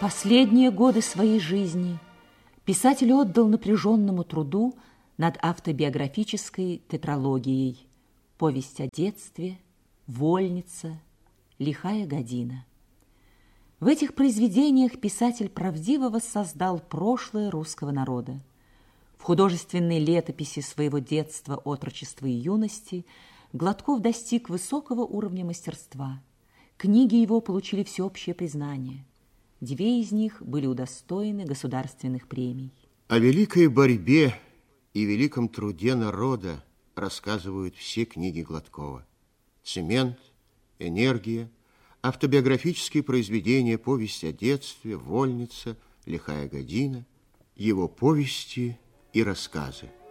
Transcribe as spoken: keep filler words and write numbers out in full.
Последние годы своей жизни писатель отдал напряженному труду над автобиографической тетралогией «Повесть о детстве», «Вольница», «Лихая година». В этих произведениях писатель правдиво воссоздал прошлое русского народа. В художественной летописи своего детства, отрочества и юности Гладков достиг высокого уровня мастерства. Книги его получили всеобщее признание. Две из них были удостоены государственных премий. О великой борьбе и великом труде народа рассказывают все книги Гладкова. «Цемент», «Энергия», автобиографические произведения, «Повесть о детстве», «Вольница», «Лихая година», его повести и рассказы.